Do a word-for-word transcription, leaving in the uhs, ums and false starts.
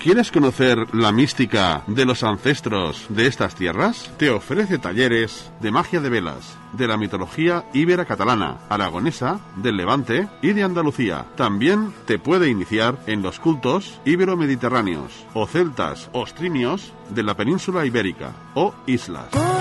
¿Quieres conocer la mística de los ancestros de estas tierras? Te ofrece talleres de magia de velas, de la mitología íbera catalana, aragonesa, del Levante y de Andalucía. También te puede iniciar en los cultos ibero-mediterráneos o celtas o ostrimios de la península ibérica o islas.